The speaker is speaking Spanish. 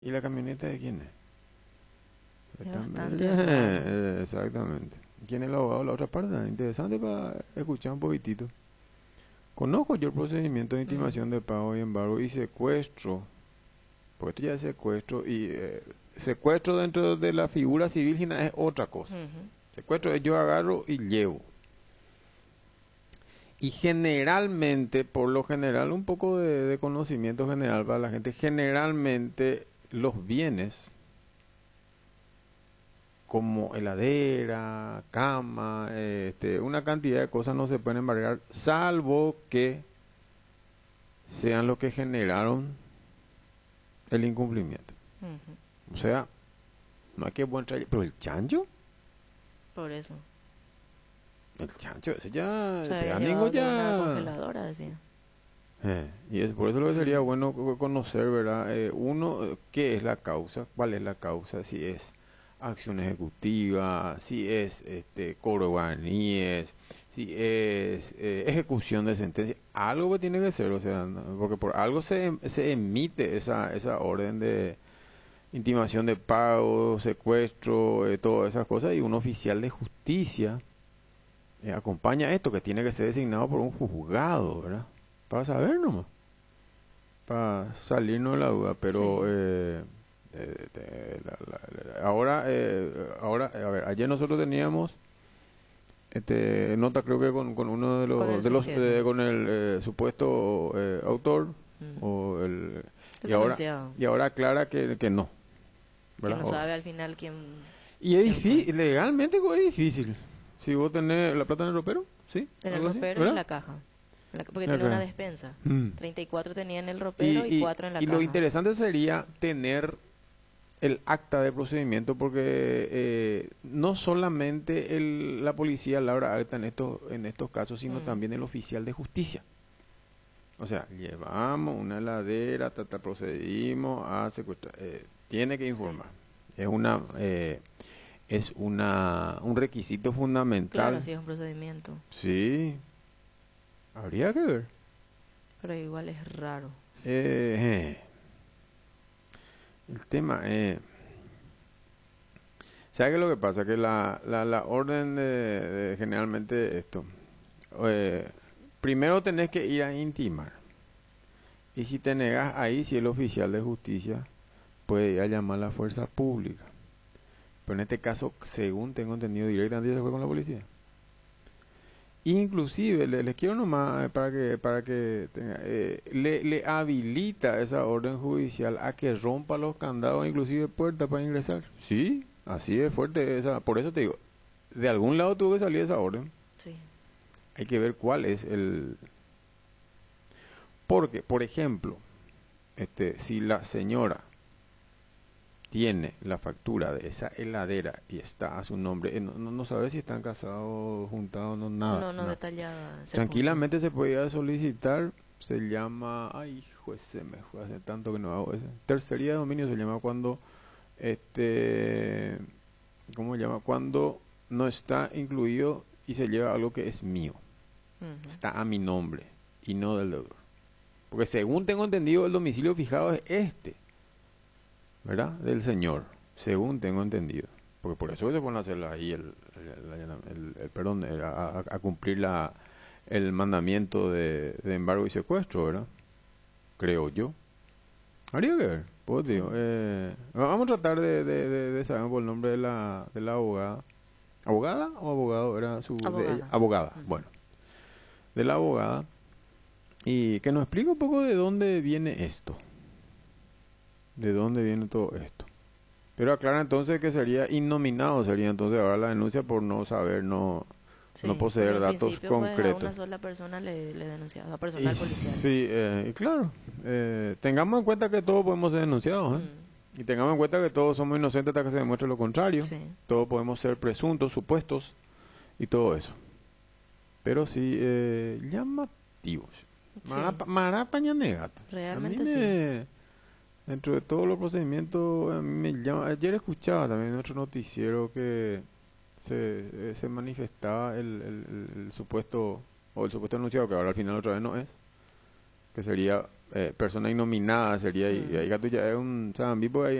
¿Y la camioneta de quién es? Es bastante raro. Exactamente. ¿Quién es el abogado de la otra parte? Interesante para escuchar un poquitito. Conozco yo el procedimiento de Mm, intimación de pago y embargo y secuestro, porque esto ya es secuestro y secuestro dentro de la figura civil es otra cosa. ujú, Secuestro es yo agarro y llevo. Y generalmente, por lo general, un poco de conocimiento general para la gente, generalmente los bienes como heladera, cama, una cantidad de cosas no se pueden embargar, salvo que sean los que generaron el incumplimiento. ujú. O sea, no hay que buen traer, pero Por eso. el chancho, ese ya, Se el había pegánigo llevado de una ya. congeladora, decía. Y es por eso lo que sería Mm, bueno conocer, ¿verdad? Uno, ¿qué es la causa? ¿Cuál es la causa? Si es acción ejecutiva, si es cobro de guaraníes, si es ejecución de sentencia. Algo que tiene que ser, o sea, porque por algo se emite esa orden de intimación de pago, secuestro, todas esas cosas, y un oficial de justicia acompaña esto que tiene que ser designado por un juzgado, ¿verdad? Para saber nomás, para salirnos de la duda, pero sí. ahora, a ver, ayer nosotros teníamos nota creo que con uno Con el de los sujeto. con el supuesto autor Mm. o el El y ahora denunciado. y ahora aclara que no, Que ¿verdad? no sabe al final Y es quién fue. difícil, legalmente es difícil. Si vos tenés la plata en el ropero, ¿sí? En el Algo así, ropero y en ¿verdad? la caja. Porque tiene una Acá. despensa. Mm. 34 tenía en el ropero y Y, 4 en la y lo caja. interesante sería tener el acta de procedimiento porque no solamente la policía labra acta en estos casos, sino Mm, también el oficial de justicia. O sea, llevamos una heladera, procedimos a secuestrar. Tiene que sí. informar. Es un requisito Claro, fundamental. así es un procedimiento. Sí, habría que ver. Pero igual es raro. Eh, el tema es, ¿sabes qué es lo que pasa? Que la orden de generalmente esto, eh, primero tenés que ir a intimar. Y si te negas ahí, si el oficial de justicia puede ir a llamar a la fuerza pública. Pero en este caso, según tengo entendido, directamente ya se fue con la policía. Inclusive, les quiero nomás para que le habilita esa orden judicial a que rompa los candados, inclusive puertas para ingresar. Sí, así de fuerte esa. Por eso te digo, de algún lado tuvo que salir esa orden. Sí. Hay que ver cuál es el. Porque, por ejemplo, si la señora tiene la factura de esa heladera y está a su nombre, no sabe si están casados, juntados, no, nada, No, no nada. detalla ese punto. Tranquilamente se podía solicitar, se llama, ay, hijo, ese me fue hace tanto que no hago ese. Tercería de dominio se llama cuando, este, ¿cómo se llama? Cuando no está incluido y se lleva algo que es mío, Ujú. está a mi nombre y no del deudor. Porque según tengo entendido, el domicilio fijado es ¿verdad? Del señor, según tengo entendido. Porque por eso se pone a hacer ahí perdón, a cumplir el mandamiento de embargo y secuestro, ¿verdad? Creo yo. Habría que ver, pues digo. Sí. Vamos a tratar de saber por el nombre de la abogada. ¿Abogada o abogado? Era de ella. Abogada. Abogada, Ujú. bueno. De la abogada. Y que nos explique un poco de dónde viene esto. De dónde viene todo esto. Pero aclara entonces que sería innominado, sería entonces ahora la denuncia por no saber, no Sí, porque poseer en datos principio pues a una concretos. sola persona le denunciaba, a Y personal policial. sí, y claro, tengamos en cuenta que todos podemos ser denunciados, ¿eh? Mm, Y tengamos en cuenta que todos somos inocentes hasta que se demuestre lo contrario. sí, Todos podemos ser presuntos, supuestos y todo eso. Pero sí, llamativos. sí, Marapañanegata. A mí realmente sí. me, dentro de todos los procedimientos, a mí me llama. Ayer escuchaba también en otro noticiero que se manifestaba el supuesto, o el supuesto anunciado, que ahora al final otra vez no es, que sería persona innominada sería, y Mm. ahí gato ya es un sambi, pues